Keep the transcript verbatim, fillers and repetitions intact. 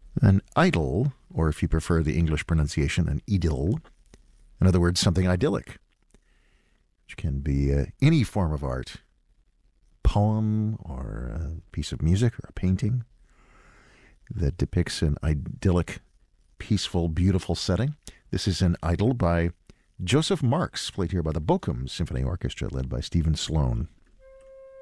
An idyll, or if you prefer the English pronunciation, an idyll, in other words, something idyllic, which can be uh, any form of art, poem or a piece of music or a painting that depicts an idyllic, peaceful, beautiful setting. This is an idyll by Joseph Marx, played here by the Bochum Symphony Orchestra, led by Stephen Sloan.